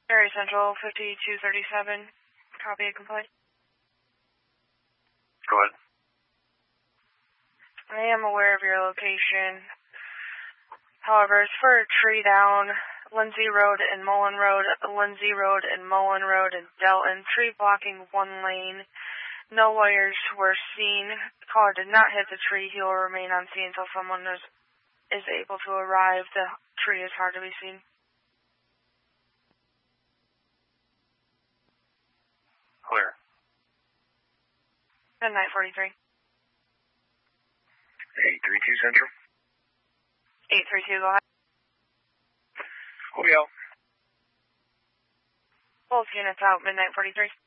Area Central 5237. Copy a complaint. Go ahead. I am aware of your location. However, it's for a tree down, Lindsay Road and Mullen Road, Lindsay Road and Mullen Road and Delton. Tree blocking one lane. No wires were seen. The caller did not hit the tree. He will remain on scene until someone is able to arrive. The tree is hard to be seen. Clear. 10-943. 832 Central. 832, go ahead. Julio. Both units out, midnight 43.